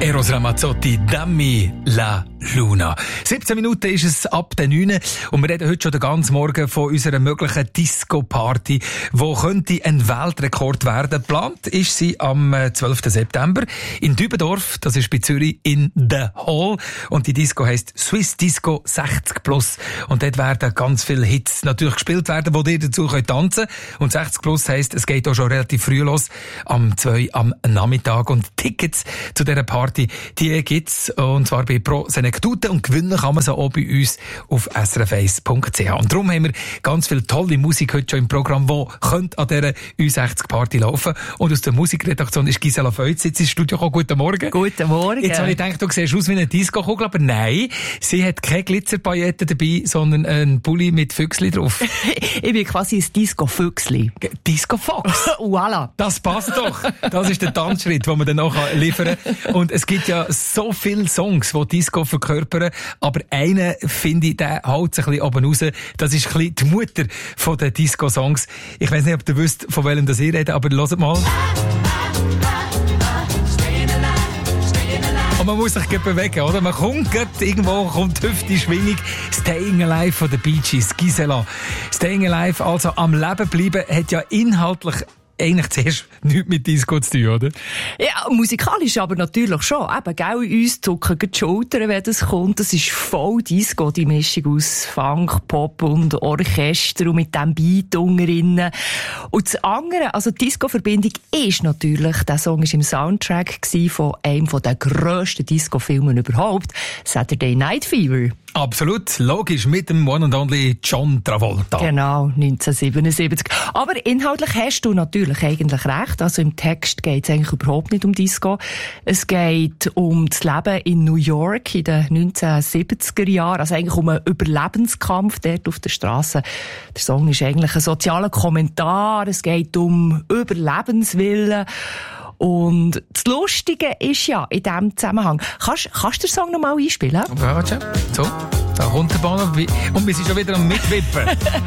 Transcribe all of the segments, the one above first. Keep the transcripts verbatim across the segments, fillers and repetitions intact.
Eros Ramazzotti, Dammi la Luna. siebzehn Minuten ist es ab der neun und wir reden heute schon den ganzen Morgen von unserer möglichen Disco-Party, die könnte ein Weltrekord werden. Geplant ist sie am zwölften September in Dübendorf, das ist bei Zürich in The Hall, und die Disco heisst Swiss Disco sechzig plus, und dort werden ganz viele Hits natürlich gespielt werden, wo ihr dazu könnt tanzen. Und sechzig plus heisst, es geht auch schon relativ früh los, am zwei am Nachmittag, und Tickets zu dieser Party, die gibt's, und zwar bei Pro Senectute, und gewinnen kann man sie auch bei uns auf s r f eins punkt c h. Und darum haben wir ganz viel tolle Musik heute schon im Programm, die könnte an dieser U sechzig Party laufen. Und aus der Musikredaktion ist Gisela Feutz jetzt ins Studio gekommen. Guten Morgen. Guten Morgen. Jetzt habe ich gedacht, du siehst aus wie eine Disco-Kugel, aber nein, sie hat keine Glitzerpailletten dabei, sondern einen Pulli mit Füchsli drauf. Ich bin quasi ein Disco-Füchsli. Disco-Fox? Voilà. Das passt doch. Das ist der Tanzschritt, den man dann auch liefern kann. Und es gibt ja so viele Songs, die Disco verkörpern, aber einen, finde ich, der haut sich ein bisschen oben raus. Das ist ein bisschen die Mutter von den Disco-Songs. Ich weiss nicht, ob ihr wisst, von welchem das ihr redet, aber hört mal. Und man muss sich bewegen, oder? Man kommt irgendwo, kommt die Hüfte, Schwingung. Staying Alive von den Bee Gees. Gisela. Staying Alive, also am Leben bleiben, hat ja inhaltlich eigentlich zuerst nichts mit Disco zu tun, oder? Ja, musikalisch aber natürlich schon. Eben, gell, uns zucken die Schultern, wenn das kommt. Das ist voll Disco, die Mischung aus Funk, Pop und Orchester und mit diesem Beat unten. Und das andere, also die Disco-Verbindung ist natürlich, der Song war im Soundtrack von einem der grössten Disco-Filmen überhaupt, Saturday Night Fever. Absolut, logisch, mit dem One and Only John Travolta. Genau, neunzehnhundertsiebenundsiebzig. Aber inhaltlich hast du natürlich eigentlich recht. Also im Text geht es eigentlich überhaupt nicht um Disco. Es geht um das Leben in New York in den neunzehnhundertsiebziger Jahren. Also eigentlich um einen Überlebenskampf dort auf der Straße. Der Song ist eigentlich ein sozialer Kommentar. Es geht um Überlebenswillen. Und das Lustige ist ja in diesem Zusammenhang, kannst, kannst du den Song noch mal einspielen? Warte, so, da kommt der Bahn und wir sind schon wieder am Mitwippen.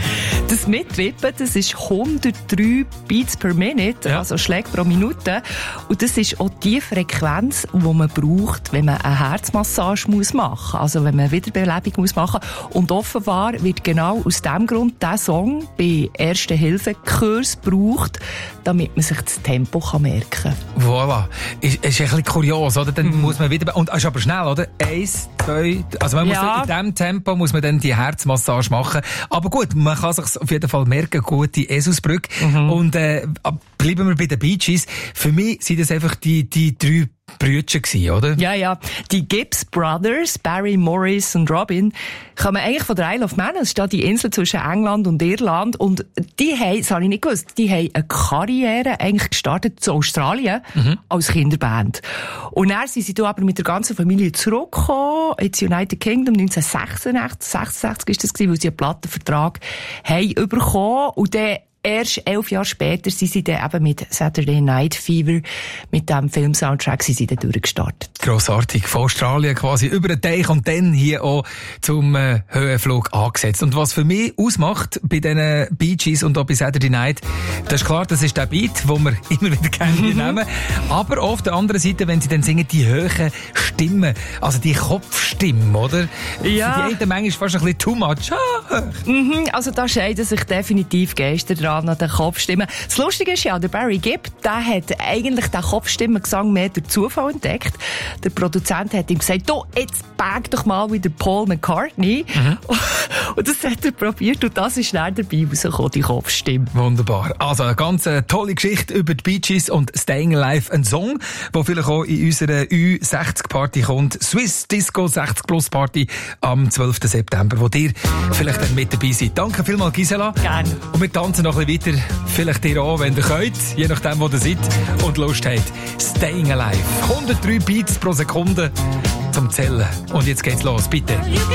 Das Mitwippen, das ist hundertdrei Beats per Minute, ja. Also Schläge pro Minute. Und das ist auch die Frequenz, die man braucht, wenn man eine Herzmassage muss machen, also wenn man Wiederbelebung muss machen. Und offenbar wird genau aus diesem Grund dieser Song bei Erste-Hilfe-Kurs gebraucht, damit man sich das Tempo merken kann. Voilà. Ist, ist ein bisschen kurios, oder? Dann mm. muss man wieder, und ist aber schnell, oder? Eins, zwei, also man muss ja. in diesem Tempo muss man dann die Herzmassage machen. Aber gut, man kann sich auf jeden Fall merken, gute Esusbrücke. Mhm. Und, äh, bleiben wir bei den Bee Gees. Für mich sind das einfach die, die drei Brüder gewesen, oder? Ja, ja. Die Gibbs Brothers, Barry, Morris und Robin, kommen eigentlich von der Isle of Man. Das ist da die Insel zwischen England und Irland. Und die haben, das habe ich nicht gewusst, die haben eine Karriere eigentlich gestartet zu Australien mhm. als Kinderband. Und dann sind sie da aber mit der ganzen Familie zurückgekommen ins United Kingdom neunzehnhundertsechsundachtzig, sechsundsechzig ist das gewesen, weil sie einen Plattenvertrag haben bekommen. Und dann erst elf Jahre später sind sie dann eben mit Saturday Night Fever, mit dem Film-Soundtrack, sind sie dann durchgestartet. Grossartig. Von Australien quasi über den Teich und dann hier auch zum äh, Höhenflug angesetzt. Und was für mich ausmacht bei diesen Bee Gees und auch bei Saturday Night, das ist klar, das ist der Beat, den wir immer wieder gerne mhm. nehmen. Aber auf der anderen Seite, wenn sie dann singen, die hohen Stimmen, also die Kopfstimmen, oder? Ja. Die einen manchmal fast ein bisschen too much. Mhm, also da scheiden sich definitiv Geister dran an den Kopfstimmen. Das Lustige ist ja, der Barry Gibb, der hat eigentlich den Kopfstimmengesang mehr durch Zufall entdeckt. Der Produzent hat ihm gesagt, du, jetzt bag doch mal wieder Paul McCartney. Mhm. Und das hat er probiert und das ist dann dabei rausgekommen, die Kopfstimme. Wunderbar. Also eine ganz tolle Geschichte über die Bee Gees und Staying Alive, ein Song, der vielleicht auch in unserer U sechzig Party kommt. Swiss Disco sechzig plus Party am zwölften September, wo ihr vielleicht dann mit dabei seid. Danke vielmals, Gisela. Gerne. Und wir tanzen noch ein bisschen weiter. Vielleicht ihr auch, wenn ihr könnt, je nachdem, wo ihr seid und Lust habt. Staying Alive. hundertdrei Beats pro Sekunde zum Zählen. Und jetzt geht's los, bitte.